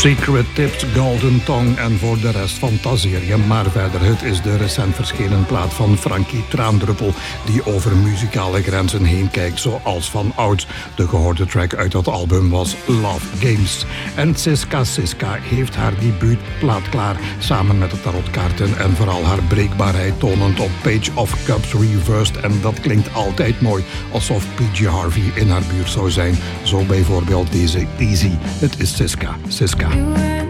Secret Tips, Golden Tongue en voor de rest fantaseer je maar verder. Het is de recent verschenen plaat van Frankie Traandruppel die over muzikale grenzen heen kijkt zoals van ouds. De gehoorde track uit dat album was Love Games. En Siska heeft haar debuutplaat klaar samen met de tarotkaarten en vooral haar breekbaarheid tonend op Page of Cups Reversed. En dat klinkt altijd mooi, alsof PG Harvey in haar buurt zou zijn. Zo bijvoorbeeld deze Easy. Het is Siska. You were